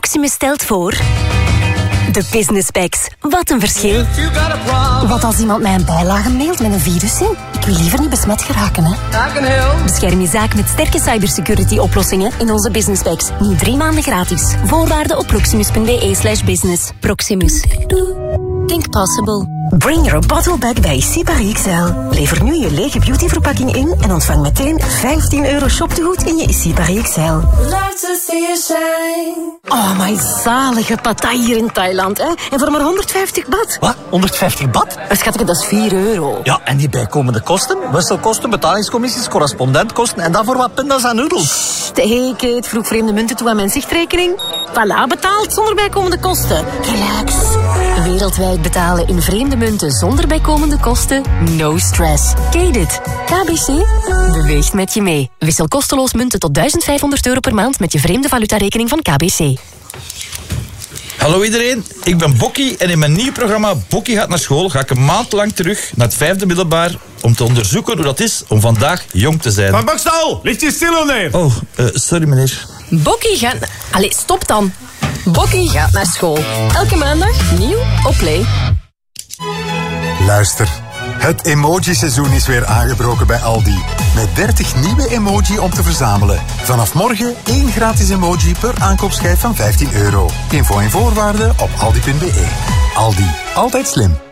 Proximus stelt voor... De Business Packs. Wat een verschil. Wat als iemand mij een bijlage mailt met een virus in? Ik wil liever niet besmet geraken, hè. Bescherm je zaak met sterke cybersecurity-oplossingen in onze Business Packs. Nu 3 maanden gratis. Voorwaarden op proximus.be/business. Proximus. Think possible. Bring your bottle back bij Sipari XL. Lever nu je lege beautyverpakking in en ontvang meteen €15 shoptegoed in je Sipari XL. Oh, my zalige pattaya hier in Thailand, hè. En voor maar 150 baht. Wat? 150 baht? Schatje, dat is €4. Ja, en die bijkomende kosten? Wisselkosten, betalingscommissies, correspondentkosten en dan voor wat pindas en noedels. Take it, vroeg vreemde munten toe aan mijn zichtrekening. Voilà, betaald zonder bijkomende kosten. Relax. Wereldwijd betalen in vreemde munten zonder bijkomende kosten? No stress. Ken dit? KBC beweegt met je mee. Wissel kosteloos munten tot €1.500 per maand met je vreemde valutarekening van KBC. Hallo iedereen, ik ben Bokkie en in mijn nieuw programma Bokkie gaat naar school ga ik een maand lang terug naar het 5e middelbaar om te onderzoeken hoe dat is om vandaag jong te zijn. Van Bakstal, ligt je stil of nee? Oh, sorry meneer. Bokkie gaat... Allee, stop dan. Bokkie gaat naar school. Elke maandag nieuw op Play. Luister, het emoji-seizoen is weer aangebroken bij Aldi. Met 30 nieuwe emoji om te verzamelen. Vanaf morgen 1 gratis emoji per aankoopschijf van €15. Info en voorwaarden op aldi.be. Aldi, altijd slim.